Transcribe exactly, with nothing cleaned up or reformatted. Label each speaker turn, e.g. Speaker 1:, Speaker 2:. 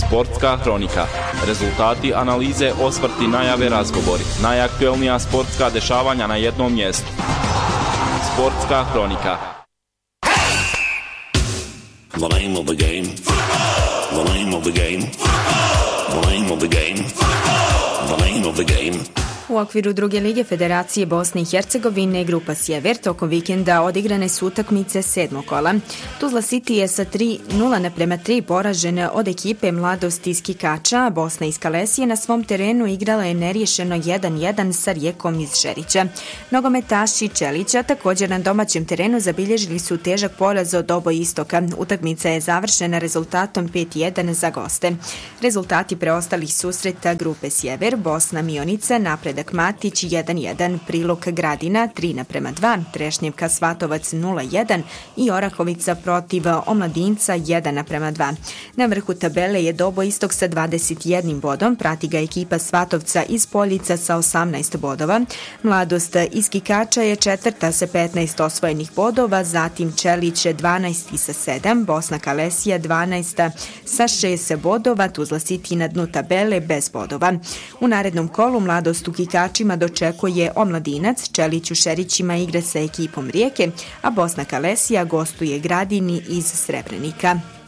Speaker 1: Sportska hronika. Rezultati, analize, osvrti, najave, razgovori. Najaktuelnija sportska dešavanja na jednom mjestu. Sportska hronika.
Speaker 2: The name of the game. The name of the game. The name of the game. The name of the game.
Speaker 3: U okviru druge lige Federacije Bosne i Hercegovine, grupa Sjever, tokom vikenda odigrane su utakmice sedmog kola. Tuzla City je sa tri nula naprema tri poražena od ekipe Mladost iz Kikača, Bosna iz Kalesije na svom terenu igrala je neriješeno jedan jedan sa Rijekom iz Šerića. Nogometaši Čelića također na domaćem terenu zabilježili su težak poraz od oboje istoka. Utakmica je završena rezultatom pet jedan za goste. Rezultati preostalih susreta grupe Sjever, Bosna Mionica, Napredak Matić jedan jedan, Prilog Gradina tri naprema dva, Trešnjevka Svatovac nula jedan i Orahovica protiv Omladinca jedan naprema dva. Na vrhu tabele je Dobo Istok sa dvadeset jednim bodom, prati ga ekipa Svatovca iz Poljica sa osamnaest bodova. Mladost iz Kikača je četvrta sa petnaest osvojenih bodova, zatim Čelić dvanaest sa sedam, Bosna Kalesija dvanaest sa šest bodova, Tuzla City na dnu tabele bez bodova. U narednom kolu Mladost u Kikačima dočekuje Omladinac, Čelić u Šerićima igra sa ekipom Rijeke, a Bosna Kalesija gostuje Gradini iz Srebrenika.